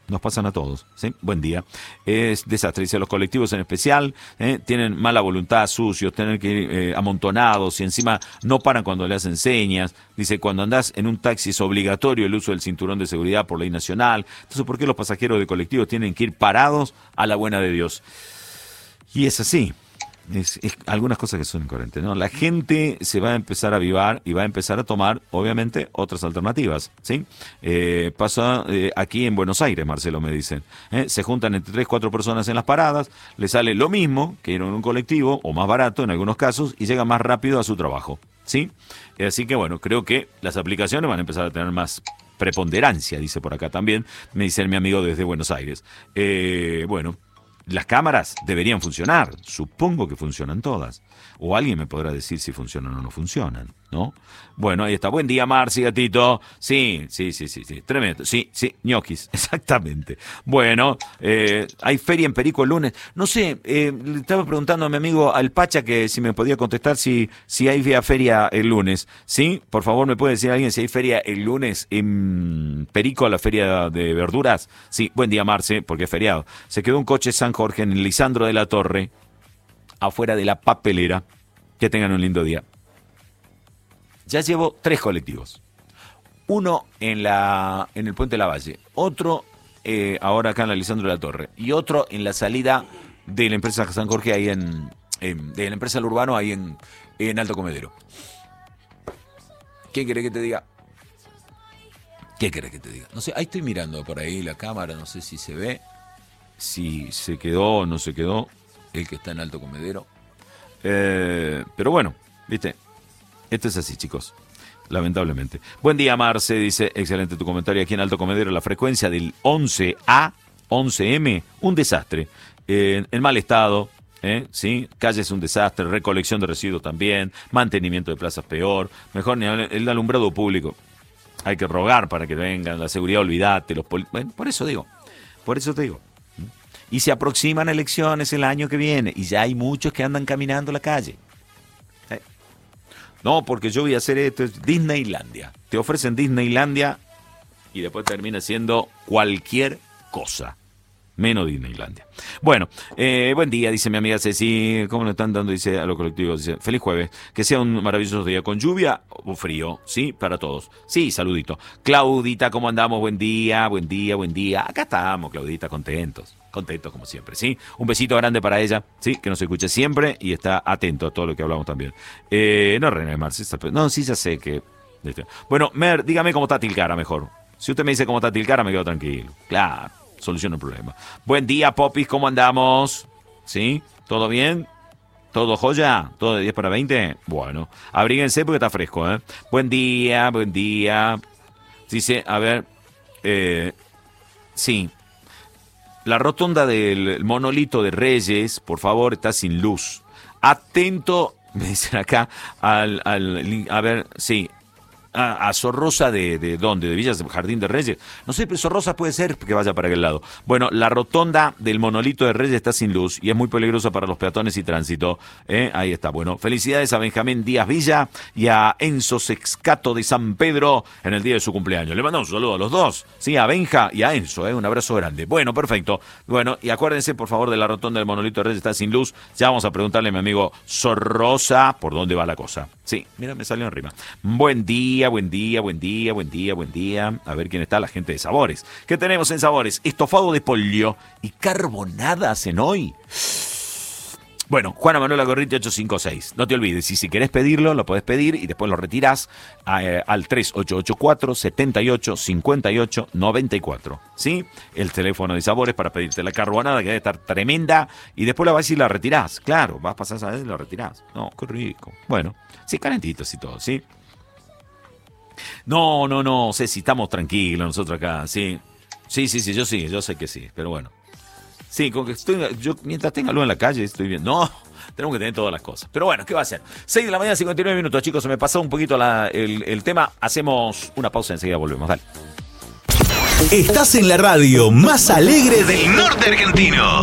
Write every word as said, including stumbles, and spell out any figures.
Nos pasan a todos, ¿sí? Buen día. Es desastre, dice, los colectivos en especial ¿eh? tienen mala voluntad, sucios, tener que ir eh, amontonados y encima no paran cuando le hacen señas. Dice, cuando andás en un taxi es obligatorio el uso del cinturón de seguridad por ley nacional. Entonces, ¿por qué los pasajeros de colectivos tienen que ir parados a la buena de Dios? Y es así. Es, es algunas cosas que son incoherentes, ¿no? La gente se va a empezar a avivar y va a empezar a tomar, obviamente, otras alternativas, ¿sí? Eh, pasa eh, aquí en Buenos Aires, Marcelo, me dicen. ¿eh? Se juntan entre tres, cuatro personas en las paradas, le sale lo mismo que ir en un colectivo, o más barato en algunos casos, y llega más rápido a su trabajo, ¿sí? Eh, así que, bueno, creo que las aplicaciones van a empezar a tener más preponderancia, dice por acá también, me dice mi amigo desde Buenos Aires. Eh, bueno... Las cámaras deberían funcionar, supongo que funcionan todas. O alguien me podrá decir si funcionan o no funcionan, ¿no? Bueno, ahí está. Buen día, Marci, gatito. Sí, sí, sí, sí, sí. Tremendo. Sí, sí, ñoquis, exactamente. Bueno, eh, ¿hay feria en Perico el lunes? No sé, eh, le estaba preguntando a mi amigo Alpacha que si me podía contestar si, si hay feria el lunes. ¿Sí? Por favor, ¿me puede decir alguien si hay feria el lunes en Perico, la feria de verduras? Sí, buen día, Marce, porque es feriado. Se quedó un coche San Jorge en Lisandro de la Torre, afuera de la papelera. Que tengan un lindo día. Ya llevo tres colectivos. Uno en la en el Puente de la Valle, otro eh, ahora acá en la Lisandro de la Torre y otro en la salida de la empresa San Jorge ahí en, en de la empresa El Urbano ahí en, en Alto Comedero. ¿Qué querés que te diga? ¿Qué querés que te diga? No sé, ahí estoy mirando por ahí la cámara, no sé si se ve, si se quedó o no se quedó el que está en Alto Comedero. Eh, pero bueno, viste, esto es así, chicos, lamentablemente. Buen día, Marce, dice, excelente tu comentario aquí en Alto Comedero. La frecuencia del once A, once M, un desastre, eh, en mal estado, ¿eh? ¿Sí? Calles un desastre, recolección de residuos también, mantenimiento de plazas peor, mejor ni hablar, el alumbrado público. Hay que rogar para que vengan, la seguridad, olvídate, los poli- bueno, por eso digo, por eso te digo. Y se aproximan elecciones el año que viene y ya hay muchos que andan caminando la calle. ¿Eh? No, porque yo voy a hacer esto, es Disneylandia. Te ofrecen Disneylandia y después termina siendo cualquier cosa, menos Disneylandia. Bueno, eh, buen día, dice mi amiga Ceci. ¿Cómo nos están dando? Dice a los colectivos. Dice, feliz jueves. Que sea un maravilloso día con lluvia o frío, ¿sí? Para todos. Sí, saludito. Claudita, ¿cómo andamos? Buen día, buen día, buen día. Acá estamos, Claudita, contentos. Contentos como siempre, ¿sí? Un besito grande para ella, ¿sí? Que nos escuche siempre y está atento a todo lo que hablamos también. Eh, no, René Marce. No, sí, ya sé que... Bueno, Mer, dígame cómo está Tilcara mejor. Si usted me dice cómo está Tilcara, me quedo tranquilo. Claro. Soluciona el problema. Buen día, Popis, ¿cómo andamos? ¿Sí? ¿Todo bien? ¿Todo joya? ¿Todo de diez para veinte? Bueno, abríguense porque está fresco, ¿eh? Buen día, buen día. Dice, a ver, eh, sí. La rotonda del monolito de Reyes, por favor, está sin luz. Atento, me dicen acá, al, al a ver, sí. A, a Zorrosa de, de ¿dónde? De Villas Jardín de Reyes. No sé, pero Zorrosa puede ser que vaya para aquel lado. Bueno, la rotonda del monolito de Reyes está sin luz y es muy peligrosa para los peatones y tránsito. ¿eh? Ahí está. Bueno, felicidades a Benjamín Díaz Villa y a Enzo Sexcato de San Pedro en el día de su cumpleaños. Le mandamos un saludo a los dos, sí, a Benja y a Enzo. ¿eh? Un abrazo grande. Bueno, perfecto. Bueno, y acuérdense, por favor, de la rotonda del monolito de Reyes está sin luz. Ya vamos a preguntarle a mi amigo Zorrosa por dónde va la cosa. Sí, mira, me salió en rima. Buen día, buen día, buen día, buen día, buen día. A ver quién está, la gente de Sabores. ¿Qué tenemos en Sabores? Estofado de pollo y carbonada hacen hoy. Bueno, Juana Manuela Gorriti ocho cinco seis. No te olvides, y si querés pedirlo, lo podés pedir y después lo retirás eh, al tres ocho ocho cuatro, siete ocho, cinco ocho, nueve cuatro. ¿Sí? El teléfono de Sabores para pedirte la carbonada que debe estar tremenda y después la vas y la retirás. Claro, vas a pasar a ver y la retirás. No, qué rico. Bueno, sí, calentitos y todo, ¿sí? No, no, no, sé si estamos tranquilos nosotros acá, sí. Sí, sí, sí, yo sí, yo sé que sí, pero bueno. Sí, con que estoy, yo mientras tenga luz en la calle estoy bien. No, tenemos que tener todas las cosas. Pero bueno, ¿qué va a hacer? seis de la mañana, cincuenta y nueve minutos, chicos. Se me pasó un poquito la, el, el tema. Hacemos una pausa, enseguida volvemos. Dale. Estás en la radio más alegre del norte argentino.